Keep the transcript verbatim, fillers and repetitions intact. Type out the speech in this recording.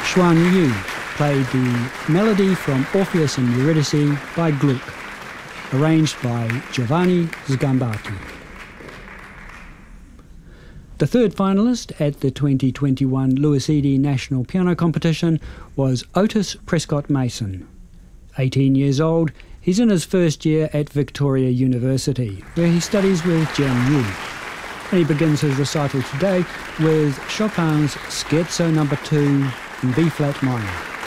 Xuan Yu played the melody from Orpheus and Eurydice by Gluck, arranged by Giovanni Sgambati. The third finalist at the twenty twenty-one Louis Eady National Piano Competition was Otis Prescott Mason. eighteen years old, he's in his first year at Victoria University, where he studies with Jian Yu. And he begins his recital today with Chopin's Scherzo number two in B-flat minor.